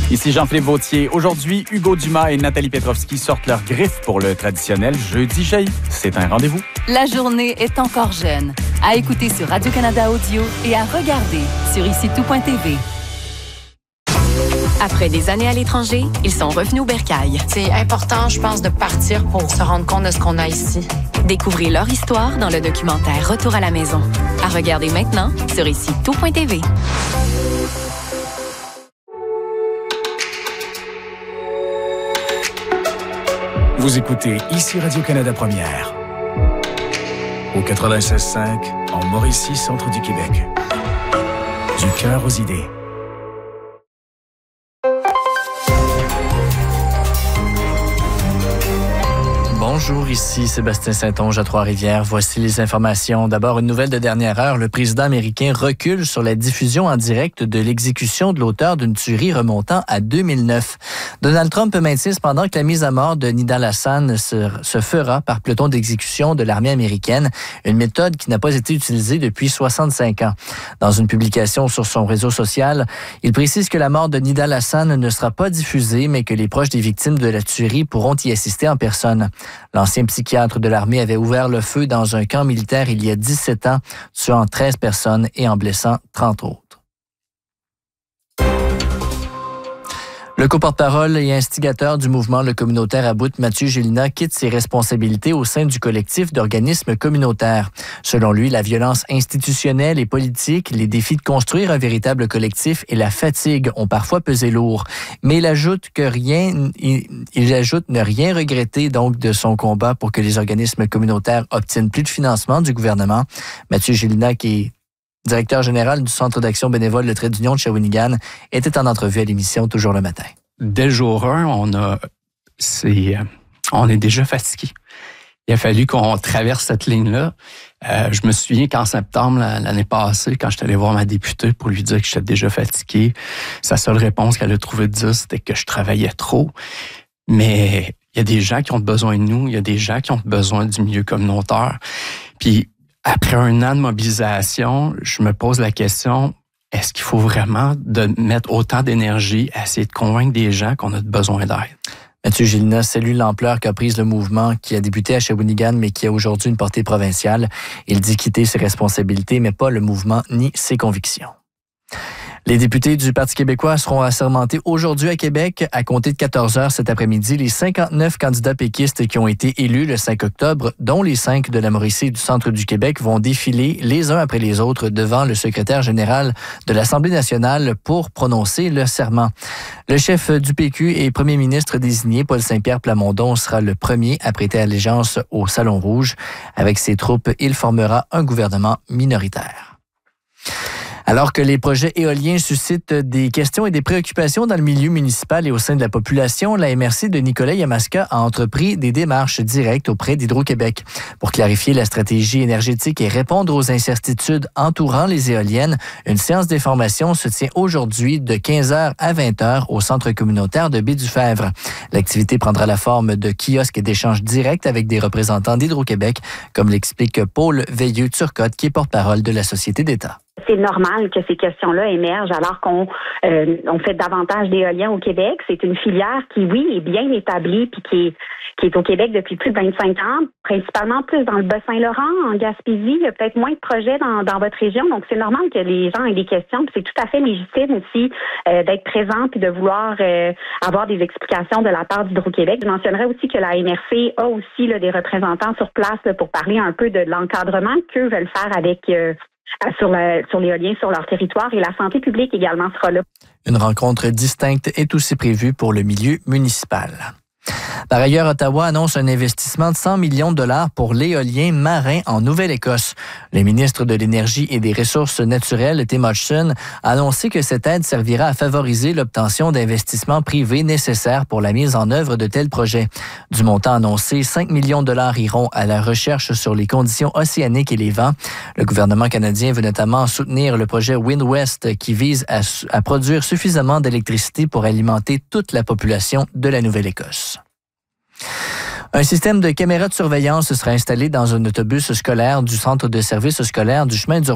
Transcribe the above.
Ici Jean-Philippe Vautier. Aujourd'hui, Hugo Dumas et Nathalie Petrovski sortent leurs griffes pour le traditionnel Jeudi Jaillit. C'est un rendez-vous. La journée est encore jeune. À écouter sur Radio-Canada Audio et à regarder sur icitout.tv. Après des années à l'étranger, ils sont revenus au Bercail. C'est important, je pense, de partir pour se rendre compte de ce qu'on a ici. Découvrez leur histoire dans le documentaire Retour à la maison. À regarder maintenant sur icitout.tv. Vous écoutez ici Radio-Canada Première. Au 96.5, en Mauricie, centre du Québec. Du cœur aux idées. Bonjour, ici Sébastien Saint-Onge à Trois-Rivières. Voici les informations. D'abord, une nouvelle de dernière heure. Le président américain recule sur la diffusion en direct de l'exécution de l'auteur d'une tuerie remontant à 2009. Donald Trump maintient cependant que la mise à mort de Nidal Hasan se fera par peloton d'exécution de l'armée américaine, une méthode qui n'a pas été utilisée depuis 65 ans. Dans une publication sur son réseau social, il précise que la mort de Nidal Hasan ne sera pas diffusée, mais que les proches des victimes de la tuerie pourront y assister en personne. L'ancien psychiatre de l'armée avait ouvert le feu dans un camp militaire il y a 17 ans, tuant 13 personnes et en blessant 30 autres. Le co-porte-parole et instigateur du mouvement Le Communautaire à Bout, Mathieu Gélina, quitte ses responsabilités au sein du collectif d'organismes communautaires. Selon lui, la violence institutionnelle et politique, les défis de construire un véritable collectif et la fatigue ont parfois pesé lourd. Mais il ajoute ne rien regretter donc de son combat pour que les organismes communautaires obtiennent plus de financement du gouvernement. Mathieu Gélina, qui est directeur général du Centre d'action bénévole Le Trait d'Union de Shawinigan, était en entrevue à l'émission Toujours le matin. Dès le jour 1, on est déjà fatigué. Il a fallu qu'on traverse cette ligne-là. Je me souviens qu'en septembre, l'année passée, quand je suis allé voir ma députée pour lui dire que j'étais déjà fatigué, sa seule réponse qu'elle a trouvée de dire, c'était que je travaillais trop. Mais il y a des gens qui ont besoin de nous, il y a des gens qui ont besoin du milieu communautaire. Puis, après un an de mobilisation, je me pose la question, est-ce qu'il faut vraiment mettre autant d'énergie à essayer de convaincre des gens qu'on a besoin d'aide? Mathieu Gélina salue l'ampleur qu'a prise le mouvement qui a débuté à Shawinigan, mais qui a aujourd'hui une portée provinciale. Il dit quitter ses responsabilités, mais pas le mouvement ni ses convictions. Les députés du Parti québécois seront assermentés aujourd'hui à Québec. À compter de 14 heures cet après-midi, les 59 candidats péquistes qui ont été élus le 5 octobre, dont les 5 de la Mauricie et du centre du Québec, vont défiler les uns après les autres devant le secrétaire général de l'Assemblée nationale pour prononcer le serment. Le chef du PQ et premier ministre désigné, Paul Saint-Pierre Plamondon, sera le premier à prêter allégeance au Salon Rouge. Avec ses troupes, il formera un gouvernement minoritaire. Alors que les projets éoliens suscitent des questions et des préoccupations dans le milieu municipal et au sein de la population, la MRC de Nicolet-Yamaska a entrepris des démarches directes auprès d'Hydro-Québec pour clarifier la stratégie énergétique et répondre aux incertitudes entourant les éoliennes. Une séance d'information se tient aujourd'hui de 15h à 20h au centre communautaire de Baie-du-Fèvre. L'activité prendra la forme de kiosques et d'échanges directs avec des représentants d'Hydro-Québec, comme l'explique Paul Veilleux-Turcotte, qui est porte-parole de la Société d'État. C'est normal que ces questions-là émergent alors qu'on fait davantage d'éoliens au Québec. C'est une filière qui, oui, est bien établie puis qui est au Québec depuis plus de 25 ans, principalement plus dans le Bas-Saint-Laurent, en Gaspésie. Il y a peut-être moins de projets dans votre région, donc c'est normal que les gens aient des questions. Puis c'est tout à fait légitime aussi d'être présent puis de vouloir avoir des explications de la part d'Hydro-Québec. Je mentionnerais aussi que la MRC a aussi des représentants sur place pour parler un peu de l'encadrement qu'eux veulent faire avec sur l'éolien sur leur territoire, et la santé publique également sera là. Une rencontre distincte est aussi prévue pour le milieu municipal. Par ailleurs, Ottawa annonce un investissement de 100 millions de dollars pour l'éolien marin en Nouvelle-Écosse. Le ministre de l'Énergie et des Ressources naturelles, Tim Hodgson, a annoncé que cette aide servira à favoriser l'obtention d'investissements privés nécessaires pour la mise en œuvre de tels projets. Du montant annoncé, 5 millions de dollars iront à la recherche sur les conditions océaniques et les vents. Le gouvernement canadien veut notamment soutenir le projet WindWest qui vise à produire suffisamment d'électricité pour alimenter toute la population de la Nouvelle-Écosse. Un système de caméras de surveillance sera installé dans un autobus scolaire du centre de services scolaire du chemin du